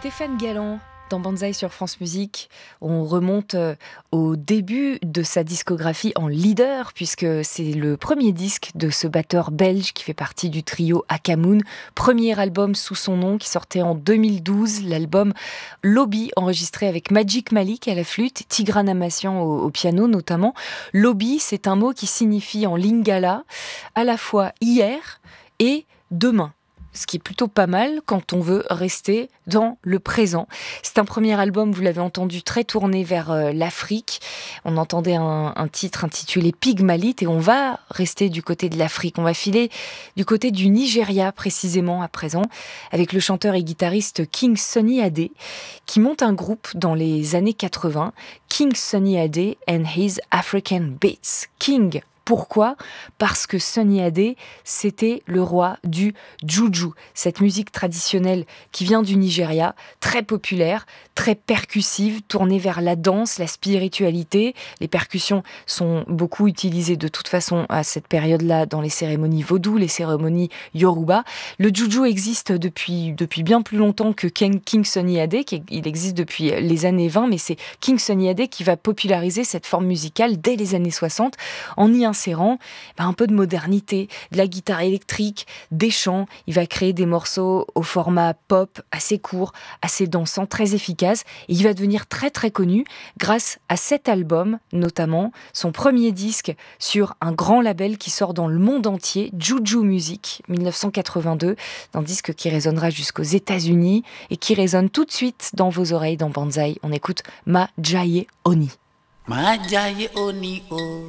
Stéphane Galland, dans Banzai sur France Musique, on remonte au début de sa discographie en leader, puisque c'est le premier disque de ce batteur belge qui fait partie du trio Akamoon. Premier album sous son nom qui sortait en 2012, l'album Lobby, enregistré avec Magic Malik à la flûte, Tigran Amassian au piano notamment. Lobby, c'est un mot qui signifie en lingala à la fois hier et demain. Ce qui est plutôt pas mal quand on veut rester dans le présent. C'est un premier album, vous l'avez entendu, très tourné vers l'Afrique. On entendait un titre intitulé Pygmalite et on va rester du côté de l'Afrique. On va filer du côté du Nigeria précisément à présent, avec le chanteur et guitariste King Sunny Adé, qui monte un groupe dans les années 80, King Sunny Adé and His African Beats. King. Pourquoi ? Parce que Sunny Adé, c'était le roi du juju, cette musique traditionnelle qui vient du Nigeria, très populaire, très percussive, tournée vers la danse, la spiritualité. Les percussions sont beaucoup utilisées de toute façon à cette période-là dans les cérémonies vaudou, les cérémonies yoruba. Le juju existe depuis bien plus longtemps que King Sunny Adé, il existe depuis les années 20, mais c'est King Sunny Adé qui va populariser cette forme musicale dès les années 60 en y insérant un peu de modernité, de la guitare électrique, des chants. Il va créer des morceaux au format pop, assez court, assez dansant, très efficace. Et il va devenir très très connu grâce à cet album, notamment son premier disque sur un grand label qui sort dans le monde entier, Juju Music, 1982, un disque qui résonnera jusqu'aux États-Unis et qui résonne tout de suite dans vos oreilles dans Banzai. On écoute Ma Jaye Oni. Ma Jaye Oni, oh.